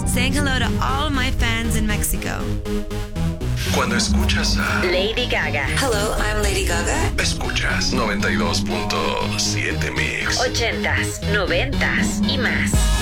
saying hello to all my fans in Mexico. Cuando escuchas a Lady Gaga. Hello, I'm Lady Gaga. escuchas 92.7 Mix. 80s, 90s y más.